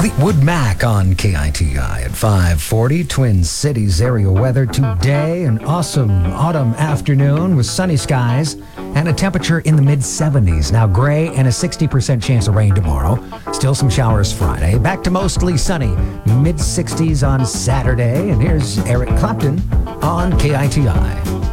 Fleetwood Mac on KITI at 5:40. Twin Cities area weather today. An awesome autumn afternoon with sunny skies and a temperature in the mid-70s. Now gray and a 60% chance of rain tomorrow. Still some showers Friday. Back to mostly sunny. Mid-60s on Saturday. And here's Eric Clapton on KITI.